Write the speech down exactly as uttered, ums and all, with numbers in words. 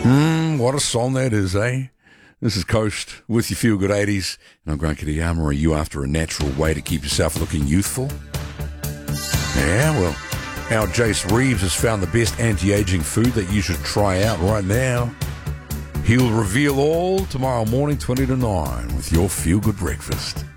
Mm, what a song that is, eh? This is Coast with your Feel Good eighties. And I'm Grant Kitayama. Are you after a natural way to keep yourself looking youthful? Yeah, well, our Jace Reeves has found the best anti-aging food that you should try out right now. He'll reveal all tomorrow morning, twenty to nine, with your Feel Good Breakfast.